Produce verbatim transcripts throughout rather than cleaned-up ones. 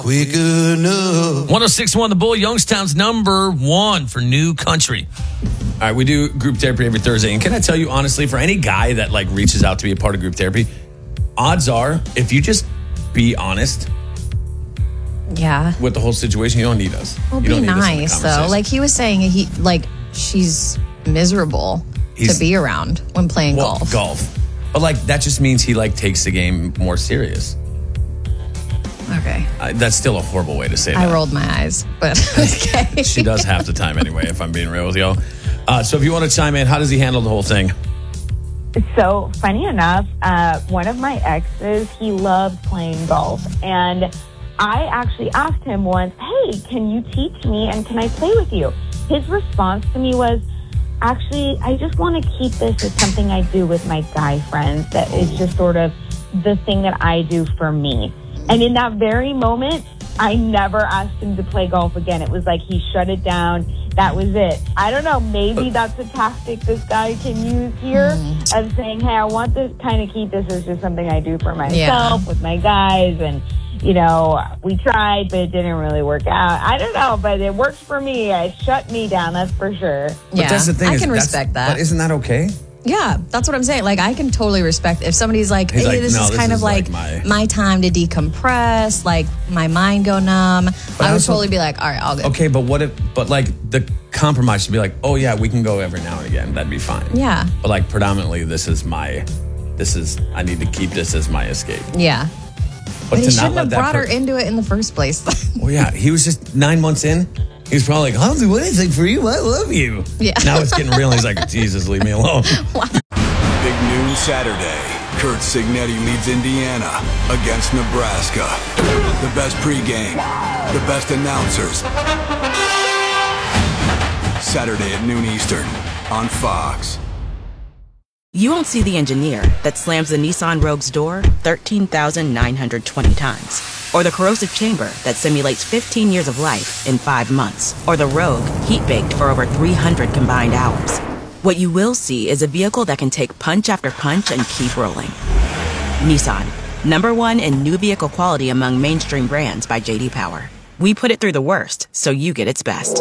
quick enough. one oh six point one The Bull, Youngstown's number one for new country. All right, we do group therapy every Thursday. And can I tell you, honestly, for any guy that like reaches out to be a part of group therapy, odds are, if you just be honest yeah. with the whole situation, you don't need us. Well, you be don't need nice, though. Like he was saying, he like she's miserable He's, to be around when playing well, golf. Golf. But like that just means he like takes the game more serious. Okay. Uh, that's still a horrible way to say that. I rolled my eyes, but okay. She does half the time anyway, if I'm being real with y'all. Uh, so if you want to chime in, how does he handle the whole thing? So, funny enough, uh, one of my exes, he loved playing golf. And I actually asked him once, hey, can you teach me and can I play with you? His response to me was, actually, I just want to keep this as something I do with my guy friends. That is just sort of the thing that I do for me. And in that very moment, I never asked him to play golf again. It was like he shut it down. That was it. I don't know. Maybe that's a tactic this guy can use here mm. of saying, hey, I want to kind of keep this as just something I do for myself yeah. with my guys. And, you know, we tried, but it didn't really work out. I don't know, but it works for me. It shut me down, that's for sure. Yeah, but that's the thing I is, can respect that. But isn't that okay? Yeah, that's what I'm saying. Like, I can totally respect if somebody's like, hey, like, this no, is this kind is of like, like my... my time to decompress, like my mind go numb. But I would also, totally be like, all right, I'll go. Okay, but what if, but like the compromise should be like, oh yeah, we can go every now and again. That'd be fine. Yeah. But like predominantly, this is my, this is, I need to keep this as my escape. Yeah. But, but to he not shouldn't let have that brought per- her into it in the first place. Well, yeah, he was just nine months in. He was probably like, I'll do anything for you. I love you. Yeah. Now it's getting real. He's like, Jesus, leave me alone. Wow. Big noon Saturday. Kurt Signetti leads Indiana against Nebraska. The best pregame, the best announcers. Saturday at noon Eastern on Fox. You won't see the engineer that slams the Nissan Rogue's door thirteen thousand nine hundred twenty times. Or the corrosive chamber that simulates fifteen years of life in five months. Or the Rogue heat-baked for over three hundred combined hours. What you will see is a vehicle that can take punch after punch and keep rolling. Nissan, number one in new vehicle quality among mainstream brands by J D Power. We put it through the worst, so you get its best.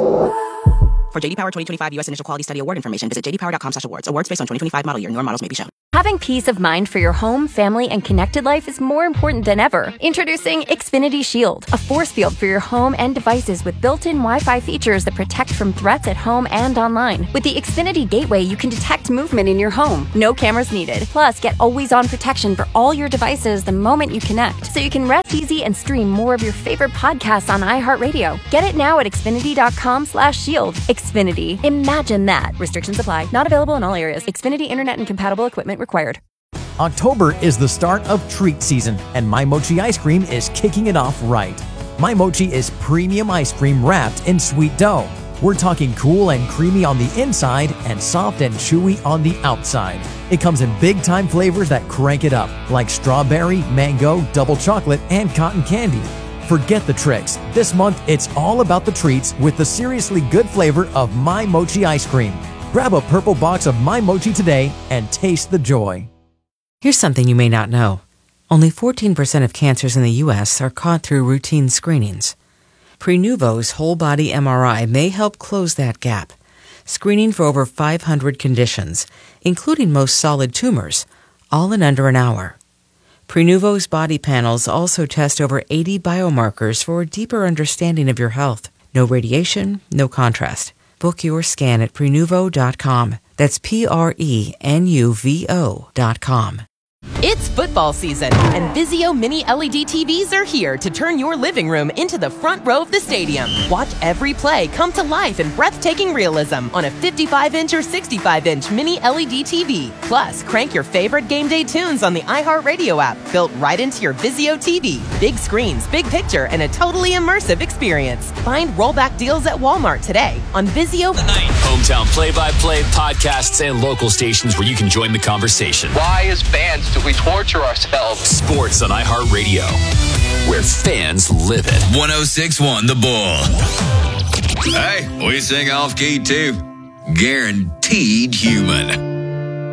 For J D Power twenty twenty-five U S Initial Quality Study Award information, visit j d power dot com slash awards. Awards based on twenty twenty-five model year. Newer models may be shown. Having peace of mind for your home, family, and connected life is more important than ever. Introducing Xfinity Shield, a force field for your home and devices with built-in Wi-Fi features that protect from threats at home and online. With the Xfinity Gateway, you can detect movement in your home. No cameras needed. Plus, get always-on protection for all your devices the moment you connect, so you can rest easy and stream more of your favorite podcasts on iHeartRadio. Get it now at xfinity dot com slash shield. Xfinity. Imagine that. Restrictions apply. Not available in all areas. Xfinity Internet and compatible equipment required. October is the start of treat season, and My Mochi ice cream is kicking it off right. My Mochi is premium ice cream wrapped in sweet dough. We're talking cool and creamy on the inside and soft and chewy on the outside. It comes in big-time flavors that crank it up, like strawberry, mango, double chocolate, and cotton candy. Forget the tricks. This month, it's all about the treats with the seriously good flavor of My Mochi ice cream. Grab a purple box of My Mochi today and taste the joy. Here's something you may not know. Only fourteen percent of cancers in the U S are caught through routine screenings. Prenuvo's whole-body M R I may help close that gap, screening for over five hundred conditions, including most solid tumors, all in under an hour. Prenuvo's body panels also test over eighty biomarkers for a deeper understanding of your health. No radiation, no contrast. Book your scan at prenuvo dot com. That's P R E N U V O dot com. It's football season, and Vizio Mini L E D T Vs are here to turn your living room into the front row of the stadium. Watch every play come to life in breathtaking realism on a fifty-five inch or sixty-five inch Mini L E D T V. Plus, crank your favorite game day tunes on the iHeartRadio app, built right into your Vizio T V. Big screens, big picture, and a totally immersive experience. Find rollback deals at Walmart today on Vizio. Hometown play-by-play podcasts and local stations where you can join the conversation. Why, as fans, do we torture ourselves? Sports on iHeartRadio, where fans live it. one oh six point one The Bull. Hey, we sing off key too. Guaranteed human.